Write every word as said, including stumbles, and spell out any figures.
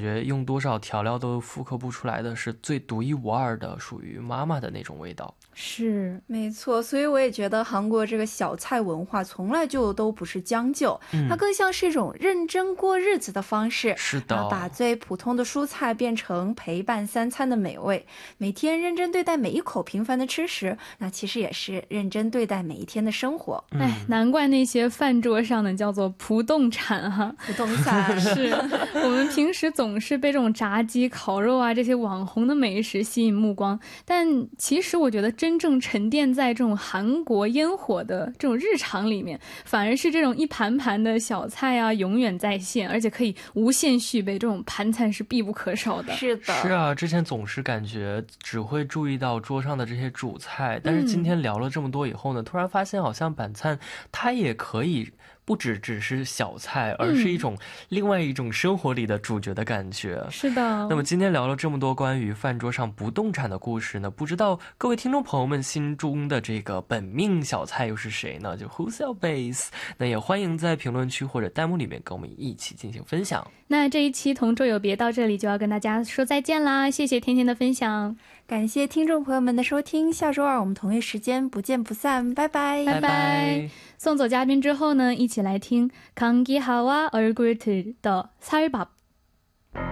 觉用多少调料都复刻不出来的，是最独一无二的属于妈妈的那种味道。 是，没错，所以我也觉得韩国这个小菜文化从来就都不是将就，它更像是一种认真过日子的方式。 是的， 把最普通的蔬菜变成陪伴三餐的美味，每天认真对待每一口平凡的吃食，那其实也是认真对待每一天的生活。 哎，难怪那些饭桌上的叫做不动产哈， 不动产是我们平时总是被这种炸鸡、烤肉啊这些网红的美食吸引目光，但其实我觉得真正沉淀在这种韩国烟火的这种日常里面，反而是这种一盘盘的小菜啊永远在线，而且可以无限续杯，这种盘菜是必不可少的。 是的， 是啊，之前总是感觉只会注意到桌上的这些主菜，但是今天聊了这么多以后呢，突然发现好像板餐它也可以不只只是小菜，而是一种另外一种生活里的主角的感觉。 是的。 那么今天聊了这么多关于饭桌上不动产的故事呢，不知道各位听众朋友们心中的这个本命小菜又是谁呢？就 Who's your base？ 那也欢迎在评论区或者弹幕里面跟我们一起进行分享。 那这一期同桌有别到这里就要跟大家说再见啦，谢谢天天的分享， 感谢听众朋友们的收听，下周二我们同一时间不见不散，拜拜拜拜。送走嘉宾之后呢，一起来听강기하와 얼굴들的쌀밥。